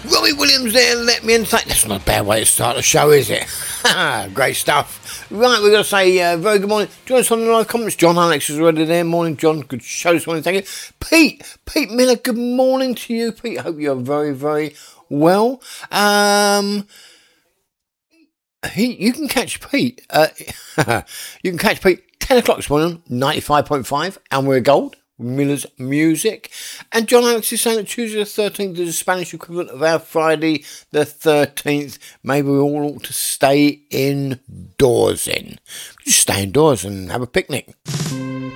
Robbie Williams there, Let Me In. That's not a bad way to start the show, is it? Great stuff. Right, we're going to say very good morning. Join us on the live comments. John Alex is already there. Morning, John. Good show this morning. Thank you. Pete Miller, good morning to you, Pete. Hope you're very, very well. You can catch Pete. You can catch Pete 10 o'clock this morning, 95.5, and we're gold. Miller's Music. And John Alex is saying that Tuesday the 13th is the Spanish equivalent of our Friday the 13th. Maybe we all ought to stay indoors then. Just stay indoors and have a picnic.